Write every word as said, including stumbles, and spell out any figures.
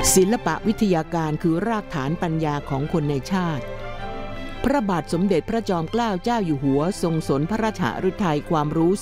ศิลปวิทยาการคือรากฐานปัญญาของคนในชาติพระบาทสมเด็จพระจอมเกล้าเจ้าอยู่หัวทรงสนพระราชฤทัยความรู้